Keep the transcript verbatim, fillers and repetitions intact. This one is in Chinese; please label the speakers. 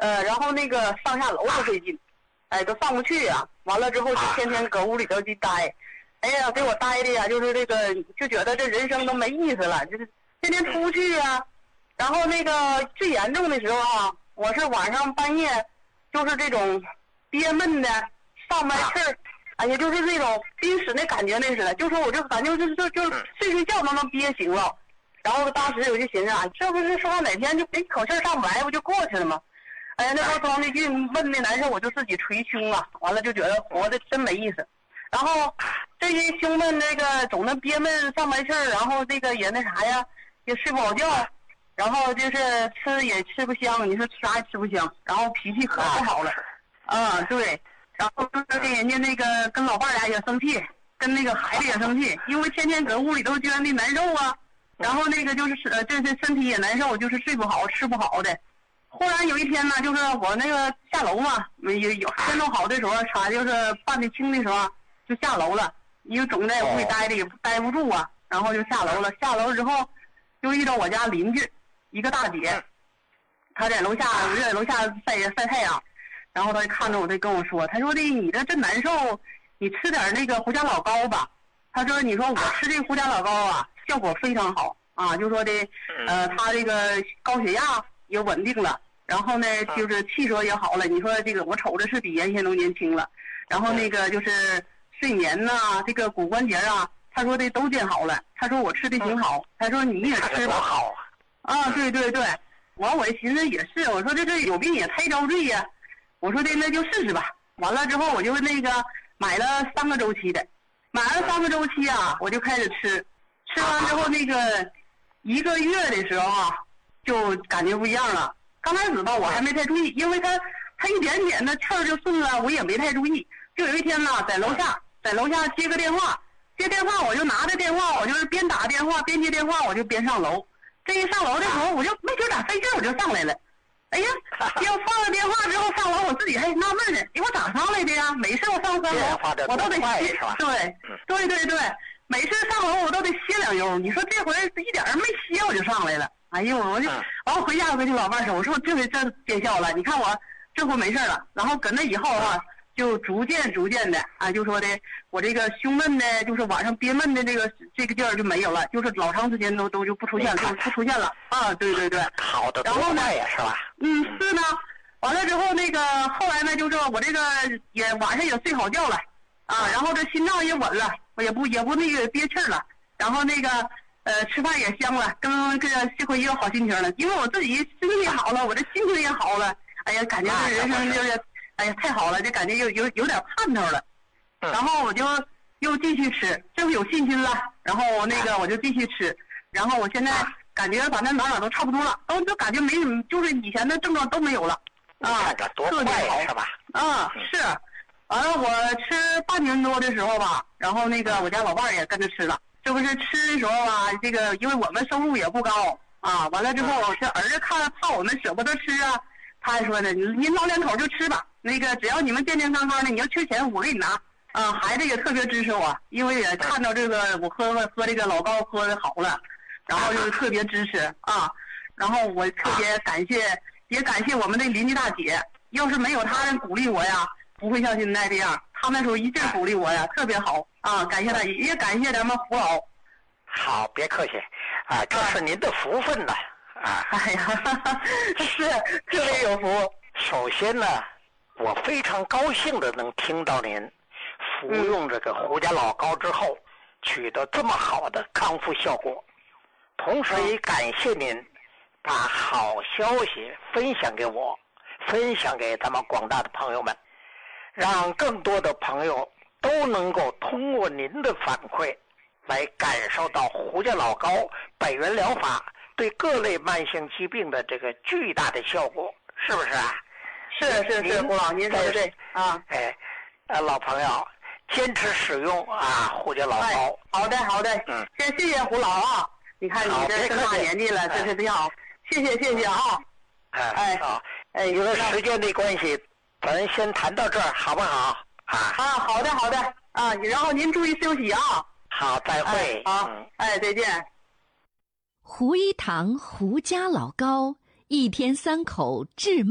Speaker 1: 呃，然后那个上下楼都费劲，哎，都上不去呀、啊。完了之后就天天搁屋里头去待，哎呀，给我待的呀，就是这个就觉得这人生都没意思了，就是天天出去啊。然后那个最严重的时候啊，我是晚上半夜，就是这种憋闷的上不来气儿，哎呀，就是那种濒死那感觉那似的，就说我就感觉就就就睡睡觉都能憋醒了。然后当时我就寻思啊，这不是说哪天就一口气上不来，不就过去了吗？哎呀，那时候装的劲，闷的难受，我就自己捶胸啊，完了就觉得活的真没意思。然后这些胸闷那个总能憋闷上不来气儿，然后这个也那啥呀，也睡不好觉，然后就是吃也吃不香，你说吃啥也吃不香，然后脾气可不好了。啊、嗯，对。然后跟人家那个跟老伴俩也生气，跟那个孩子也生气，因为天天搁屋里头觉得那难受啊。然后那个就是呃，这这身体也难受，就是睡不好，吃不好的。忽然有一天呢，就是我那个下楼嘛，有有天都好的时候，啥就是办的清的时候，就下楼了。因为总在屋里待着也待不住啊，然后就下楼了。下楼之后，就遇到我家邻居一个大姐，她在楼下，我就在楼下晒晒太阳，然后她看着我，她跟我说，她说的你这真难受，你吃点那个胡家老膏吧。她说你说我吃这胡家老膏啊，效果非常好啊，就说的呃，她这个高血压也稳定了，然后呢就是气色也好了。你说这个我瞅着是比原先都年轻了，然后那个就是睡眠呐、啊，这个骨关节啊，他说的都见好了。他说我吃的挺好，他说你也吃吧。
Speaker 2: 好
Speaker 1: 啊，对对对，完我寻思也是，我说这这有病也太遭罪呀，我说的那就试试吧。完了之后我就那个买了三个周期的，买了三个周期啊，我就开始吃，吃完之后那个一个月的时候啊，就感觉不一样了。刚开始吧，我还没太注意，因为他他一点点的气儿就顺了，我也没太注意。就有一天呢，在楼下，在楼下接个电话，接电话我就拿着电话，我就是边打电话边接电话，我就边上楼。这一上楼的时候，我就没觉咋费劲，我就上来了。哎呀，要放了电话之后上楼，我自己还纳闷呢，哎，我咋上来的呀？每次我上三楼，我都得歇，对，对对对，每次上楼我都得歇两悠。你说这回一点儿没歇，我就上来了。哎呦，我就完了回家我跟你老伴说，我说这回真见效了，你看我这回没事了。然后搁那以后啊，就逐渐逐渐的啊，就说的我这个胸闷的，就是晚上憋闷的这个这个劲儿就没有了，就是老长时间都都就不出现，就不出现了啊。对对对，
Speaker 2: 好的多快呀，是吧？
Speaker 1: 嗯，是呢。完了之后那个后来呢，就是我这个也晚上也睡好觉了啊，然后这心脏也稳了，我也不也不那个憋气儿了，然后那个呃吃饭也香了，跟这个这回也有好心情了，因为我自己身体好了，我这心情也好了，哎呀，感觉这人生就是。哎呀，太好了，就感觉有有有点盼头了，然后我就又继续吃，这回有信心了，然后那个我就继续吃，然后我现在感觉反正哪哪都差不多了，都就感觉没什么，就是以前的症状都没有了，啊，
Speaker 2: 特别好是吧？
Speaker 1: 啊，是，完了我吃半年多的时候吧，然后那个我家老伴儿也跟着吃了，这不是吃的时候吧，这个因为我们收入也不高啊，完了之后这儿子看怕我们舍不得吃啊，他还说呢，您老两口就吃吧。那个只要你们健健康康的，你要缺钱我给你拿啊！孩子也特别支持我，因为也看到这个我喝喝这个老高喝的好了，然后就是特别支持啊。然后我特别感谢，也感谢我们的邻居大姐，要是没有她人鼓励我呀，不会像现在这样。她那时候一劲鼓励我呀，特别好啊！感谢她，也感谢咱们胡老。
Speaker 2: 好，别客气啊，这是您的福分呐啊！
Speaker 1: 哎呀，是特别有福。
Speaker 2: 首先呢。我非常高兴的能听到您服用这个胡家老膏之后取得这么好的康复效果，同时也感谢您把好消息分享给我，分享给咱们广大的朋友们，让更多的朋友都能够通过您的反馈来感受到胡家老膏百元疗法对各类慢性疾病的这个巨大的效果，是不是啊？
Speaker 1: 是是是，胡老，您说的对啊。
Speaker 2: 哎，呃，老朋友，坚持使用啊，胡家老膏。
Speaker 1: 哎、好的好的，嗯，先谢谢胡老啊，你看你这这么大年纪了，这是挺好，谢谢谢谢啊。
Speaker 2: 哎哎好，哎，因为时间的关系，咱先谈到这儿，好不好？啊
Speaker 1: 啊，好的好的啊，然后您注意休息啊。
Speaker 2: 好，再会。
Speaker 1: 哎、好，嗯、哎，再见。
Speaker 3: 胡一堂胡家老膏，一天三口治。